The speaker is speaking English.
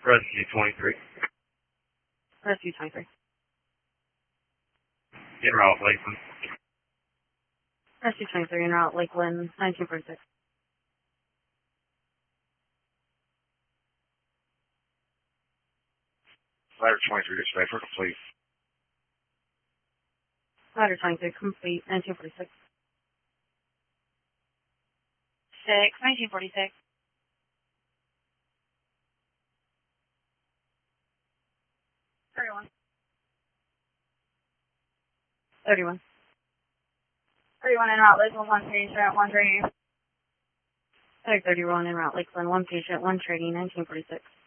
Rescue 23. Rescue 23. En route, Lakeland. Rescue 23 en route, Lakeland, 1946. Ladder 23 dispatch, we're complete. Ladder 23 complete, 1946. 1946. 31. 31. 31 en route, Lakeland, 1 patient, 1 training. 31 en route, Lakeland, 1 patient, 1 training, 1946.